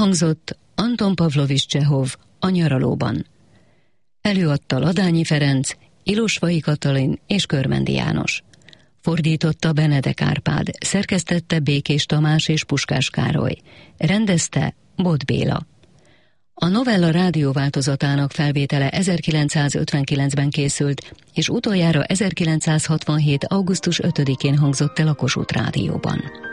Elhangzott Anton Pavlovics Csehov A nyaralóban. Előadta Ladányi Ferenc, Ilosvai Katalin és Körmendi János. Fordította Benedek Árpád, szerkesztette Békés Tamás és Puskás Károly. Rendezte Bot Béla. A novella rádióváltozatának felvétele 1959-ben készült, és utoljára 1967. augusztus 5-én hangzott el a Kossuth Rádióban.